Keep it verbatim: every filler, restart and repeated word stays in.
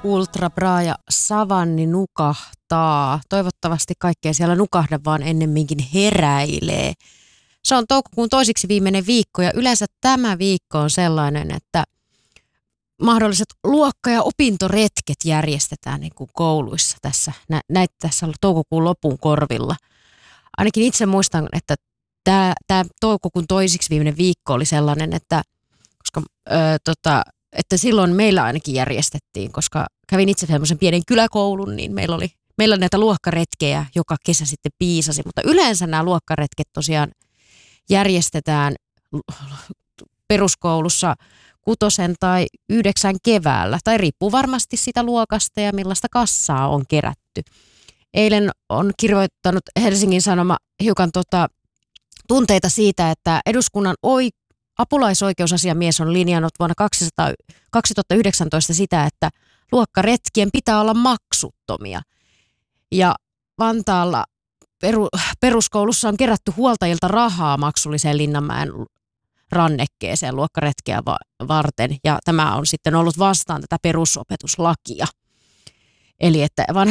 Ultra Bra ja Savanni nukahtaa. Toivottavasti kaikkea siellä nukahda, vaan ennemminkin heräilee. Se on toukokuun toisiksi viimeinen viikko ja yleensä tämä viikko on sellainen, että mahdolliset luokka- ja opintoretket järjestetään niin kuin kouluissa tässä, nä, näitä tässä toukokuun lopun korvilla. Ainakin itse muistan, että tämä, tämä toukokuun toisiksi viimeinen viikko oli sellainen, että, koska, ö, tota, että silloin meillä ainakin järjestettiin, koska kävin itse semmoisen pienen kyläkoulun, niin meillä oli meillä näitä luokkaretkejä joka kesä sitten piisasi, mutta yleensä nämä luokkaretket tosiaan järjestetään peruskoulussa kutosen tai yhdeksän keväällä, tai riippuu varmasti sitä luokasta ja millaista kassaa on kerätty. Eilen on kirjoittanut Helsingin Sanoma hiukan tota, tunteita siitä, että eduskunnan oi, apulaisoikeusasiamies on linjannut vuonna kaksituhattayhdeksäntoista sitä, että luokkaretkien pitää olla maksuttomia. Ja Vantaalla peru, peruskoulussa on kerätty huoltajilta rahaa maksulliseen Linnanmäen rannekkeeseen luokkaretkeä va- varten, ja tämä on sitten ollut vastaan tätä perusopetuslakia. Eli että